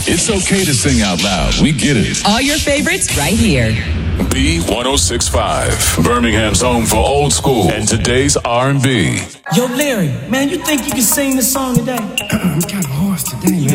It's okay to sing out loud. We get it. All your favorites right here. B1065, Birmingham's home for old school and today's R&B. Yo, Larry, man, you think you can sing this song today? I'm kind of hoarse today, man.